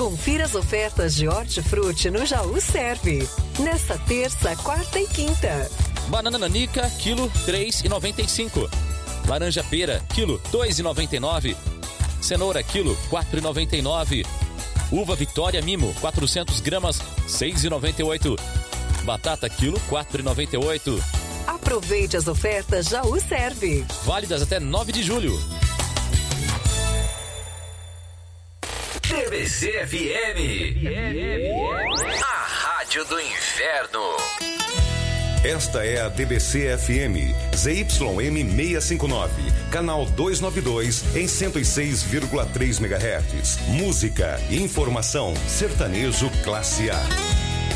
Confira as ofertas de hortifruti no Jaú Serve. Nesta terça, quarta e quinta. Banana nanica, quilo 3,95. Laranja pera, quilo 2,99. Cenoura, quilo 4,99. Uva Vitória Mimo, 400 gramas, 6,98. Batata, quilo 4,98. Aproveite as ofertas Jaú Serve. Válidas até 9 de julho. TBC FM, a rádio do inverno. Esta é a TBC FM, ZYM 659, canal 292 em 106,3 MHz. Música e informação, sertanejo classe A.